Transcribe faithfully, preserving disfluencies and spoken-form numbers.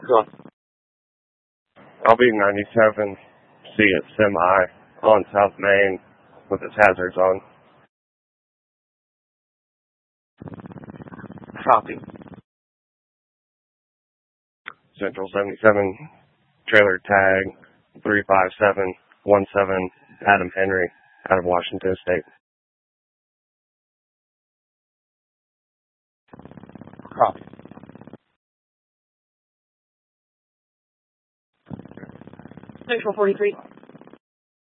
Huh. I'll be ninety-seven C at Semi on South Main with its hazards on. Copy. Central seventy-seven trailer tag three five seven one seven Adam Henry out of Washington State. Copy. Central forty-three.